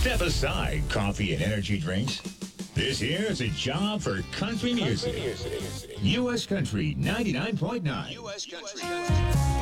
Step aside coffee and energy drinks. This here is a job for country music. U.S. Country 99.9. U.S. Country.